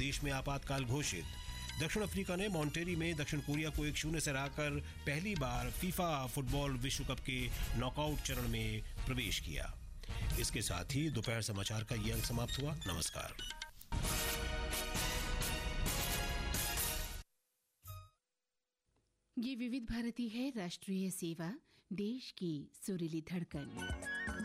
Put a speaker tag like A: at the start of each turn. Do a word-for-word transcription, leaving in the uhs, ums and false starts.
A: देश में आपातकाल घोषित। दक्षिण अफ्रीका ने मॉन्टेरी में दक्षिण कोरिया को एक शून्य से हराकर पहली बार फीफा फुटबॉल विश्व कप के नॉकआउट चरण में प्रवेश किया। इसके साथ ही दोपहर समाचार का ये अंक समाप्त हुआ। नमस्कार।
B: ये विविध भारती है, राष्ट्रीय सेवा, देश की सुरीली धड़कन।